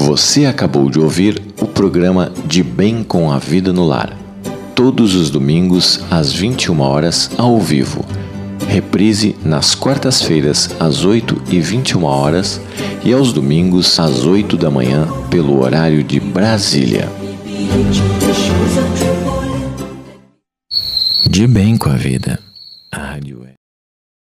Você acabou de ouvir o programa De Bem com a Vida no Lar. Todos os domingos, às 21 horas, ao vivo. Reprise nas quartas-feiras, às 8h21 e aos domingos, às 8 da manhã, pelo horário de Brasília. De Bem com a Vida. A Rádio